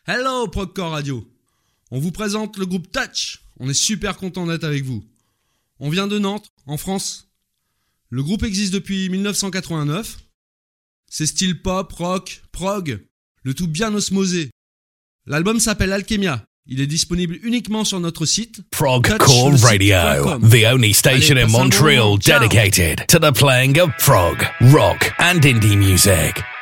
Hello Progcore Radio. On vous présente le groupe Touch. On est super content d'être avec vous. On vient de Nantes, en France. Le groupe existe depuis 1989. C'est style pop, rock, prog, le tout bien osmosé. L'album s'appelle Alchemia. Il est disponible uniquement sur notre site Progcore Radio, the only station in Montreal dedicated to the playing of prog, rock and indie music.